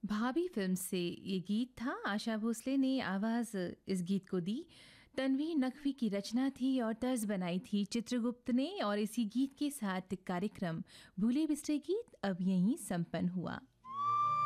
भाभी फिल्म से ये गीत था। आशा भोसले ने आवाज़ इस गीत को दी। तन्वीर नकवी की रचना थी और तर्ज बनाई थी चित्रगुप्त ने। और इसी गीत के साथ कार्यक्रम भूले बिसरे गीत अब यहीं संपन्न हुआ।